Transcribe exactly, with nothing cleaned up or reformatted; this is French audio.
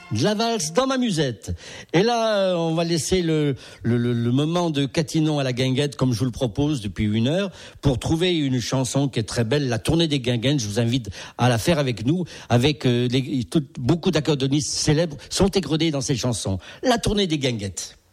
de la valse dans ma musette. Et là, on va laisser le, le, le, le moment de Catinon à la guinguette, comme je vous le propose depuis une heure, pour trouver une chanson qui est très belle, la tournée des guinguettes. Je vous invite à la faire avec nous, avec euh, les, tout, beaucoup d'accordéonistes célèbres sont égrenés dans ces chansons. La tournée des guinguettes.